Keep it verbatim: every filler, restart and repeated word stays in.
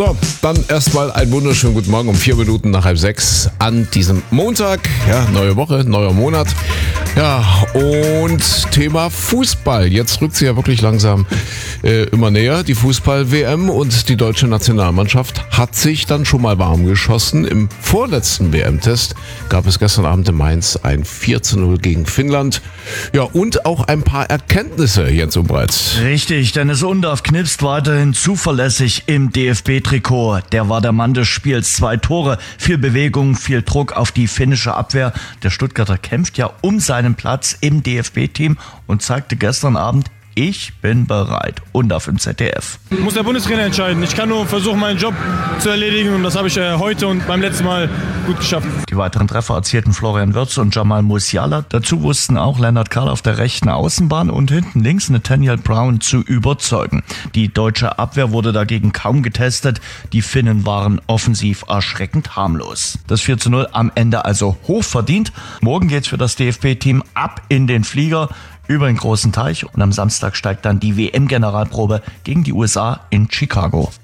So, dann erstmal einen wunderschönen guten Morgen um vier Minuten nach halb sechs an diesem Montag. Ja, neue Woche, neuer Monat. Ja, und Thema Fußball. Jetzt rückt sie ja wirklich langsam äh, immer näher, die Fußball-W M, und die deutsche Nationalmannschaft hat sich dann schon mal warm geschossen. Im vorletzten W M-Test gab es gestern Abend in Mainz ein vier zu null gegen Finnland. Ja, und auch ein paar Erkenntnisse, Jens Umbreit. Richtig, Dennis Undaff knipst weiterhin zuverlässig im D F B-Trikot. Der war der Mann des Spiels. Zwei Tore, viel Bewegung, viel Druck auf die finnische Abwehr. Der Stuttgarter kämpft ja um seinen Platz im D F B-Team und zeigte gestern Abend: Ich bin bereit. Undaff im Z D F. Muss der Bundestrainer entscheiden. Ich kann nur versuchen, meinen Job zu erledigen, und das habe ich äh, heute und beim letzten Mal gut geschafft. Die weiteren Treffer erzielten Florian Wirtz und Jamal Musiala. Dazu wussten auch Lennart Karl auf der rechten Außenbahn und hinten links Nathaniel Brown zu überzeugen. Die deutsche Abwehr wurde dagegen kaum getestet. Die Finnen waren offensiv erschreckend harmlos. Das vier zu null am Ende also hochverdient. Morgen geht's für das D F B-Team ab in den Flieger über den großen Teich, und am Samstag steigt dann die W M-Generalprobe gegen die U S A in Chicago.